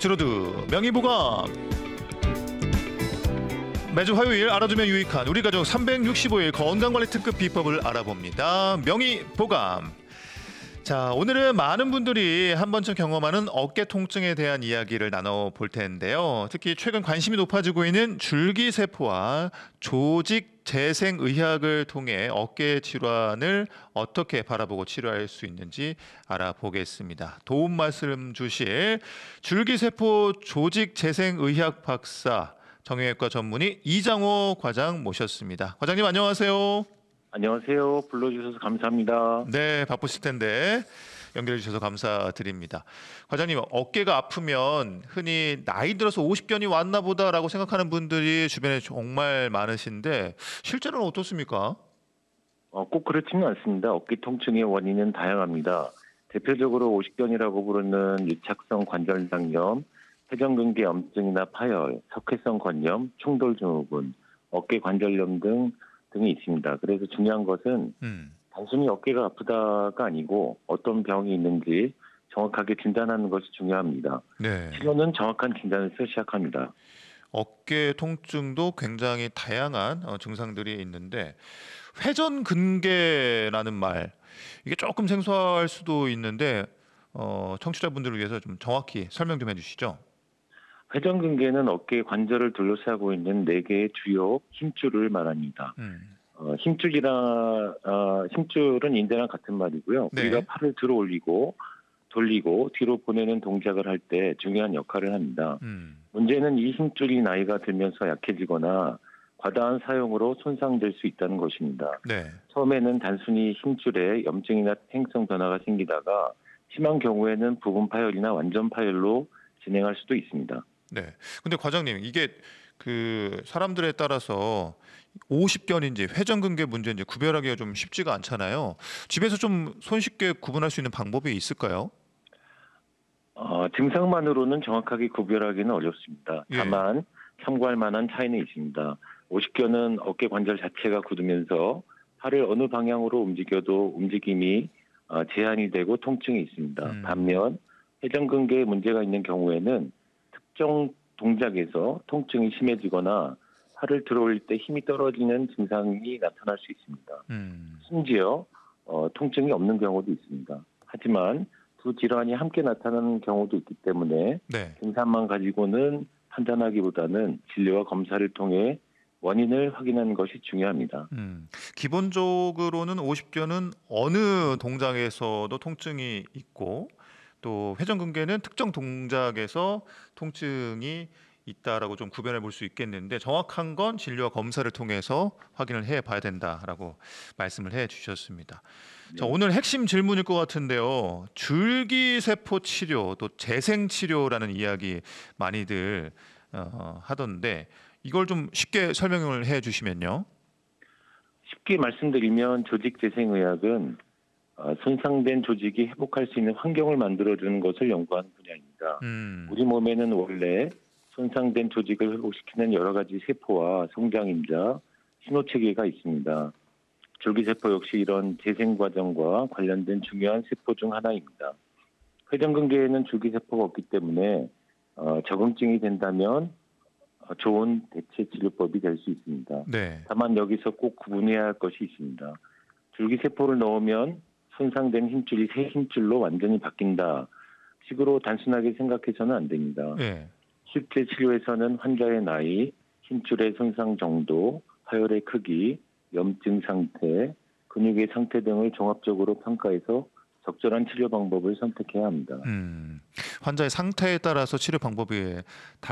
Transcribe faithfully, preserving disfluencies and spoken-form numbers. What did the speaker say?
옥주로드 명의보감. 매주 화요일 알아두면 유익한 우리 가족 삼백육십오 일 건강관리 특급 비법을 알아봅니다. 명의보감. 자, 오늘은 많은 분들이 한 번쯤 경험하는 어깨 통증에 대한 이야기를 나눠볼 텐데요. 특히 최근 관심이 높아지고 있는 줄기세포와 조직 재생의학을 통해 어깨 질환을 어떻게 바라보고 치료할 수 있는지 알아보겠습니다. 도움 말씀 주실 줄기세포 조직 재생의학 박사, 정형외과 전문의 이장호 과장 모셨습니다. 과장님 안녕하세요. 안녕하세요. 불러주셔서 감사합니다. 네, 바쁘실 텐데 연결해 주셔서 감사드립니다. 과장님, 어깨가 아프면 흔히 나이 들어서 오십견이 왔나 보다라고 생각하는 분들이 주변에 정말 많으신데 실제로는 어떻습니까? 어, 꼭 그렇지는 않습니다. 어깨 통증의 원인은 다양합니다. 대표적으로 오십견이라고 부르는 유착성 관절장염, 회전근개 염증이나 파열, 석회성 건염, 충돌증후군, 어깨 관절염 등 등이 있습니다. 그래서 중요한 것은 음. 단순히 어깨가 아프다가 아니고 어떤 병이 있는지 정확하게 진단하는 것이 중요합니다. 네. 치료는 정확한 진단에서 시작합니다. 어깨 통증도 굉장히 다양한 증상들이 있는데 회전근개라는 말, 이게 조금 생소할 수도 있는데 어, 청취자분들을 위해서 좀 정확히 설명 좀 해주시죠. 회전근개는 어깨 관절을 둘러싸고 있는 네 개의 주요 힘줄을 말합니다. 음. 어, 힘줄이라 어, 힘줄은 인대랑 같은 말이고요. 네. 우리가 팔을 들어 올리고 돌리고 뒤로 보내는 동작을 할 때 중요한 역할을 합니다. 음. 문제는 이 힘줄이 나이가 들면서 약해지거나 과다한 사용으로 손상될 수 있다는 것입니다. 네. 처음에는 단순히 힘줄에 염증이나 행성 변화가 생기다가 심한 경우에는 부분 파열이나 완전 파열로 진행할 수도 있습니다. 네. 근데 과장님, 이게 그 사람들에 따라서 오십견인지 회전근개 문제인지 구별하기가 좀 쉽지가 않잖아요. 집에서 좀 손쉽게 구분할 수 있는 방법이 있을까요? 어, 증상만으로는 정확하게 구별하기는 어렵습니다. 다만 예. 참고할 만한 차이는 있습니다. 오십견은 어깨 관절 자체가 굳으면서 팔을 어느 방향으로 움직여도 움직임이 어, 제한이 되고 통증이 있습니다. 음. 반면 회전근개에 문제가 있는 경우에는 특정 동작에서 통증이 심해지거나 팔을 들어올릴 때 힘이 떨어지는 증상이 나타날 수 있습니다. 음. 심지어 어, 통증이 없는 경우도 있습니다. 하지만 두 질환이 함께 나타나는 경우도 있기 때문에 네. 증상만 가지고는 판단하기보다는 진료와 검사를 통해 원인을 확인하는 것이 중요합니다. 음. 기본적으로는 오십견은 어느 동작에서도 통증이 있고 또 회전근개는 특정 동작에서 통증이 있다라고 좀 구별해 볼 수 있겠는데 정확한 건 진료와 검사를 통해서 확인을 해 봐야 된다라고 말씀을 해 주셨습니다. 네. 자, 오늘 핵심 질문일 것 같은데요. 줄기세포 치료 또 재생치료라는 이야기 많이들 어, 하던데 이걸 좀 쉽게 설명을 해 주시면요. 쉽게 말씀드리면 조직재생의학은 어, 손상된 조직이 회복할 수 있는 환경을 만들어주는 것을 연구하는 분야입니다. 음. 우리 몸에는 원래 손상된 조직을 회복시키는 여러 가지 세포와 성장인자, 신호체계가 있습니다. 줄기세포 역시 이런 재생 과정과 관련된 중요한 세포 중 하나입니다. 회전근개에는 줄기세포가 없기 때문에 어, 적응증이 된다면 어, 좋은 대체 치료법이 될 수 있습니다. 네. 다만 여기서 꼭 구분해야 할 것이 있습니다. 줄기세포를 넣으면 손상된 힘줄이 새 힘줄로 완전히 바뀐다 식으로 단순하게 생각해서는 안 됩니다. 네. 실제 치료에서는 환자의 나이, 힘줄의 손상 정도, 파열의 크기, 염증 상태, 근육의 상태 등을 종합적으로 평가해서 적절한 치료 방법을 선택해야 합니다. 음, 환자의 상태에 따라서 치료 방법이